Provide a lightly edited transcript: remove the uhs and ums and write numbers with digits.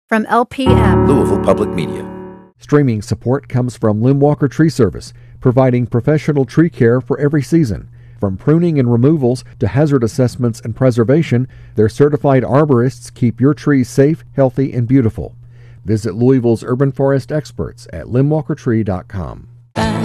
From LPM, Louisville Public Media. Streaming support comes from Limwalker Tree Service, providing professional tree care for every season. From pruning and removals to hazard assessments and preservation, their certified arborists keep your trees safe, healthy, and beautiful. Visit Louisville's urban forest experts at limwalkertree.com.